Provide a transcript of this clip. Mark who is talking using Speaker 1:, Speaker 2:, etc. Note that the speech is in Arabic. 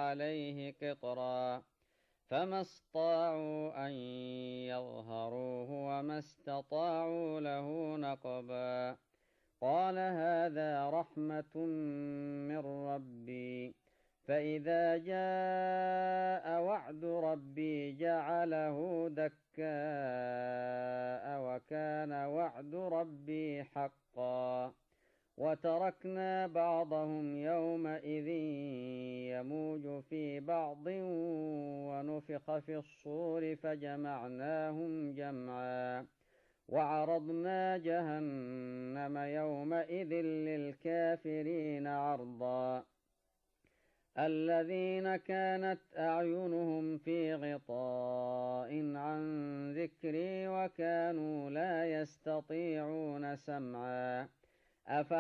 Speaker 1: عليه قطرا فما استطاعوا أن يظهروه وما استطاعوا له نقبا قال هذا رحمة من ربي فإذا جاء وعد ربي جعله دكاء وكان وعد ربي حقا وتركنا بعضهم يومئذ يموج في بعض ونفخ في الصور فجمعناهم جمعا وعرضنا جهنم يومئذ للكافرين عرضا الذين كانت أعينهم في غطاء عن ذكري وكانوا لا يستطيعون سمعا